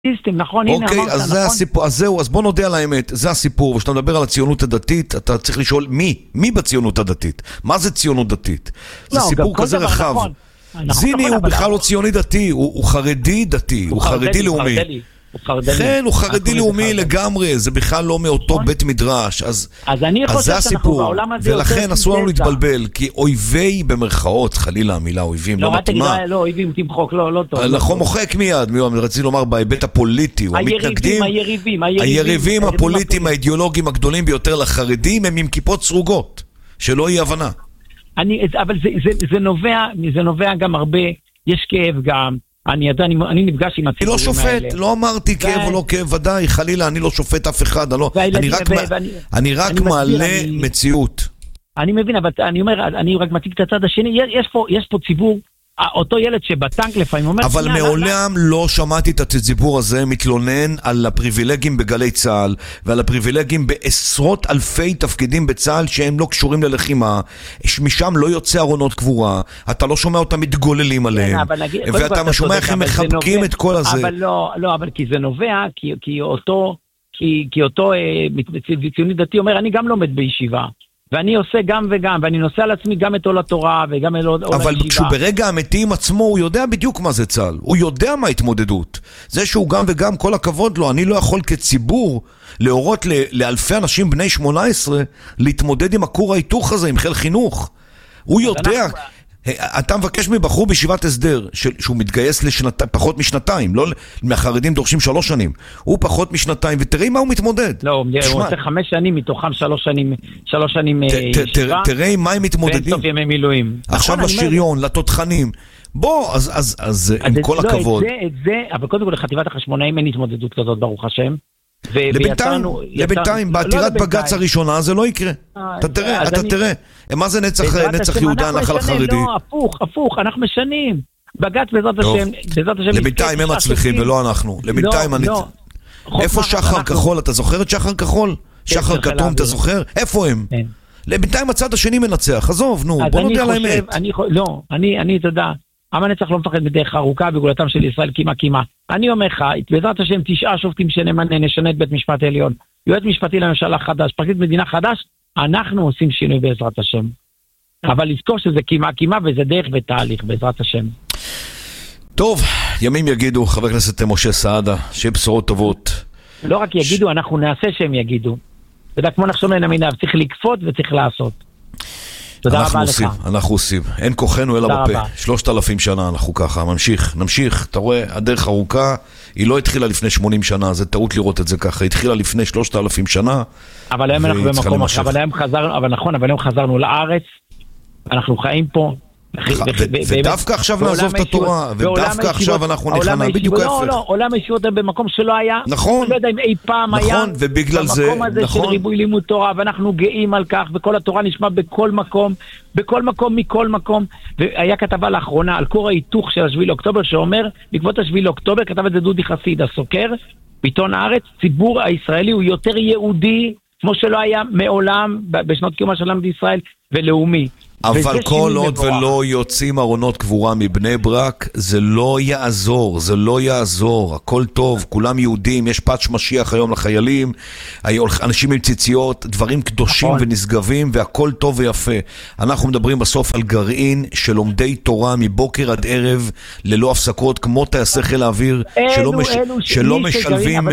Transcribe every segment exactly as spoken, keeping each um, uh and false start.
נכון, הנה אמרת, אוקיי, אז זה הסיפור, אז זהו, אז בוא נודה על האמת, זה הסיפור, ושאתה מדבר על הציונות הדתית, אתה צריך לשאול מי, מי בציונות הדתית? מה זה ציונות דתית? זה סיפור כזה רחב. זיני הוא בכלל לא ציוני דתי, הוא חרדי דתי, הוא חרדי לאומי. כן, הוא חרדי לאומי לגמרי, זה בכלל לא מאותו בית מדרש, אז זה הסיפור, ולכן אסור לנו להתבלבל, כי אויבי במרכאות, חלילה המילה אויבים, לא מתאימה. לא, אויבים תמחוק, לא טוב. אנחנו מוחק מיד, רציתי לומר בהיבט הפוליטי, היריבים, היריבים, היריבים הפוליטיים, האידיאולוגיים הגדולים ביותר לחרדים, הם עם כיפות סרוגות, שלא יהיה הבנה. אבל זה נובע, זה נובע גם הרבה, יש כאב גם, אני יודע, אני, אני נפגש עם הציבורים האלה. אני לא שופט, לא אמרתי כאב או לא כאב, ודאי, חלילה, אני לא שופט אף אחד, אני, לא, אני רק, ו- ואני, אני רק אני מעלה אני, מציאות. אני מבין, אבל אני אומר, אני רק מציג את הצד השני, יש פה, יש פה ציבור, אותו ילד שבטנק לפעמים אומר... אבל מעולם לא שמעתי את הציבור הזה מתלונן על הפריבילגים בגלי צהל, ועל הפריבילגים בעשרות אלפי תפקידים בצהל שהם לא קשורים ללחימה, משם לא יוצא ארונות קבורה, אתה לא שומע אותם מתגוללים עליהם, ואתה שומע איך הם מחבקים את כל הזה. אבל לא, לא, אבל כי זה נובע, כי אותו, כי אותו ציוני דתי אומר, אני גם לומד בישיבה. ואני עושה גם וגם, ואני נושא על עצמי גם את עול התורה, וגם את עול הישיבה. אבל כשהוא ברגע האמיתי עם עצמו, הוא יודע בדיוק מה זה צה"ל. הוא יודע מה ההתמודדות. זה שהוא גם וגם, כל הכבוד לו, אני לא יכול כציבור להורות לאלפי אנשים בני שמונה עשרה להתמודד עם הכור ההיתוך הזה, עם חיל חינוך. הוא יודע... אתה מבקש מבחור בישיבת הסדר שהוא מתגייס לפחות משנתיים, לא מהחרדים דורשים שלוש שנים, הוא פחות משנתיים, ותראי מה הוא מתמודד. לא, הוא עושה חמש שנים, מתוכם שלוש שנים שלוש שנים ישיבה. תראי מה הם מתמודדים. ואין סוף ימי מילואים. עכשיו לשריון, לתותחנים. בוא, אז עם כל הכבוד. אבל קודם כל לחטיבת החשמונאים אין התמודדות כזאת, ברוך השם. לבינתיים, בעתירת בגץ הראשונה זה לא יקרה. אתה תראה, אתה תראה. מה זה נצח יהודה נחל החרדי? לא, הפוך, הפוך, אנחנו משנים. בגץ בעזרת השם. לבינתיים הם מצליחים ולא אנחנו. לבינתיים אני... איפה שחר כחול? אתה זוכר את שחר כחול? שחר כתום, אתה זוכר? איפה הם? לבינתיים הצד השני מנצח. עזוב, נו, בוא נודע על האמת. לא, אני, אתה יודע, עם הנצח לא מפחד בדרך ארוכה וגאולתם של ישראל קימה קימה. אני אומר לך, בעזרת השם תשעה שופטים שנמנה, נשנה את בית משפט העליון, יועץ משפטי לממשלה חדש, פרקליט מדינה חדש, אנחנו עושים שינוי בעזרת השם. אבל לזכור שזה קימה קימה וזה דרך ותהליך בעזרת השם. טוב, ימים יגידו, חבר הכנסת משה סעדה, שיהיה בשורות טובות. לא רק יגידו, אנחנו נעשה שהם יגידו. אתה יודע, כמו נחשוב מן המינב, צריך לקפות וצריך לעשות. אנחנו עושים, אנחנו עושים. אין כוחנו אלא בפה. שלושת אלפים שנה אנחנו ככה. נמשיך, נמשיך. אתה רואה, הדרך ארוכה, היא לא התחילה לפני שמונים שנה, זה טעות לראות את זה ככה. היא התחילה לפני שלושת אלפים שנה. אבל היום אנחנו במקום, אבל היום חזרנו, אבל נכון, אבל היום חזרנו לארץ, אנחנו חיים פה. ודווקא עכשיו נעזוב את התורה, ודווקא עכשיו אנחנו נכנע בדיוק ההפך. לא, לא, עולם הישיבות במקום שלא היה, נכון, לא יודע אם אי פעם היה, נכון, ובגלל זה, במקום הזה של ריבוי לימוד תורה, ואנחנו גאים על כך, וכל התורה נשמע בכל מקום, בכל מקום, מכל מקום, והיה כתבה לאחרונה על כור ההיתוך של השביעי לאוקטובר, שאומר, בעקבות השביעי לאוקטובר, כתב את זה דודי חסיד, הסוקר, בעיתון הארץ, ציבור הישראלי הוא יותר יהודי, כמו שלא היה מעולם, בשנות קיומה של עם ישראל, ולאומי. אבל כל עוד ולא יוצאים ארונות קבורה מבני ברק, זה לא יעזור, זה לא יעזור, הכל טוב, כולם יהודים, יש פאץ' משיח היום לחיילים, אנשים עם ציציות, דברים קדושים ונשגבים, והכל טוב ויפה. אנחנו מדברים בסוף על גרעין של לומדי תורה מבוקר עד ערב, ללא הפסקות, כמו טייסי חיל האוויר, שלא משלבים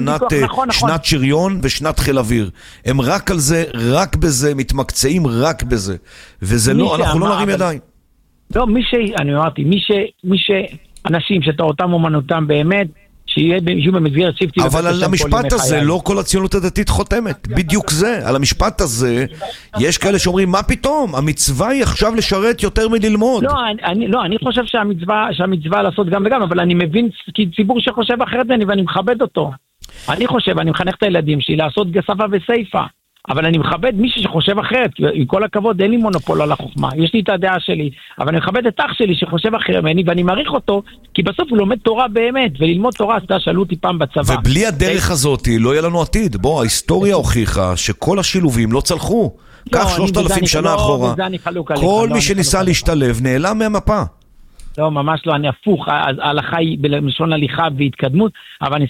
שנת שריון ושנת חיל אוויר. הם רק על זה, רק בזה, מתמקצעים רק בזה. וזה לא, אנחנו לא נרים ידיים. לא, מי ש... אני אמרתי, מי ש... מי ש... אנשים שתורתם אומנותם באמת, שיהיה במסגרת שבטי... אבל על המשפט הזה לא כל הציונות הדתית חותמת. בדיוק זה. על המשפט הזה, יש כאלה שאומרים, מה פתאום? המצווה היא עכשיו לשרת יותר מללמוד. לא, אני, לא, אני חושב שהמצווה, שהמצווה לעשות גם וגם, אבל אני מבין ציבור שחושב אחרת ממני, ואני מכבד אותו. אני חושב, אני מחנך את הילדים שלי לעשות שפה וסייפה. אבל אני מכבד מישהו שחושב אחרת, עם כל הכבוד, אין לי מונופול על החוכמה, יש לי את הדעה שלי, אבל אני מכבד את אח שלי שחושב אחרת ממני, ואני מעריך אותו, כי בסוף הוא לומד תורה באמת, וללמוד תורה, אתה שאלו אותי פעם בצבא. ובלי הדרך הזאת, לא יהיה לנו עתיד. בוא, ההיסטוריה הוכיחה שכל השילובים לא צלחו. כך שלושת אלפים שנה אחורה. כל מי שניסה להשתלב נעלם מהמפה. לא, ממש לא, אני הפוך, ההלכה היא בלשון הליכה והתקדמות, אבל אני